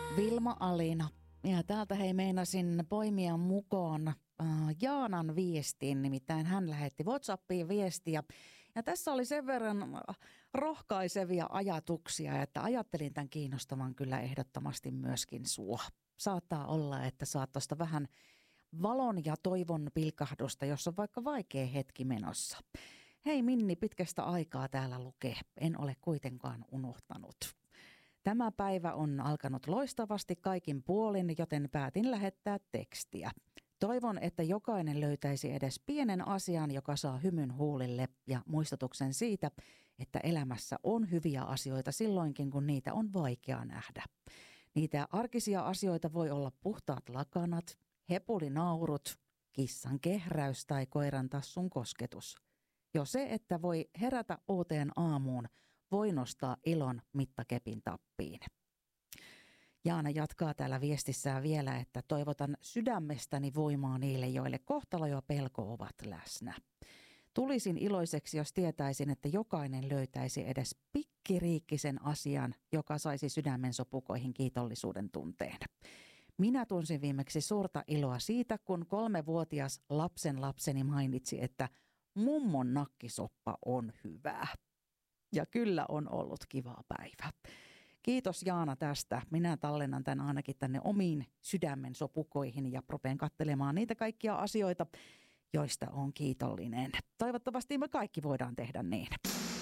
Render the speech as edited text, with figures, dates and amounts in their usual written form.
Vilma Alina. Ja täältä meinasin poimia mukaan Jaanan viestiin, nimittäin hän lähetti WhatsAppiin viestiä. Ja tässä oli sen verran rohkaisevia ajatuksia, että ajattelin tämän kiinnostavan kyllä ehdottomasti myöskin sua. Saattaa olla, että saat tuosta vähän valon ja toivon pilkahdusta, jos on vaikka vaikea hetki menossa. Hei Minni, pitkästä aikaa täällä lukee. En ole kuitenkaan unohtanut. Tämä päivä on alkanut loistavasti kaikin puolin, joten päätin lähettää tekstiä. Toivon, että jokainen löytäisi edes pienen asian, joka saa hymyn huulille ja muistutuksen siitä, että elämässä on hyviä asioita silloinkin, kun niitä on vaikea nähdä. Niitä arkisia asioita voi olla puhtaat lakanat, hepulinaurut, kissan kehräys tai koiran tassun kosketus. Jo se, että voi herätä uuteen aamuun, voi nostaa ilon mittakepin tappiin. Jaana jatkaa täällä viestissään vielä, että toivotan sydämestäni voimaa niille, joille kohtalo ja pelko ovat läsnä. Tulisin iloiseksi, jos tietäisin, että jokainen löytäisi edes pikkiriikkisen asian, joka saisi sydämen sopukoihin kiitollisuuden tunteen. Minä tunsin viimeksi suurta iloa siitä, kun 3-vuotias lapseni mainitsi, että mummon nakkisoppa on hyvää. Ja kyllä on ollut kiva päivä. Kiitos Jaana tästä. Minä tallennan tämän ainakin tänne omiin sydämen sopukoihin ja rupean katselemaan niitä kaikkia asioita, joista on kiitollinen. Toivottavasti me kaikki voidaan tehdä niin.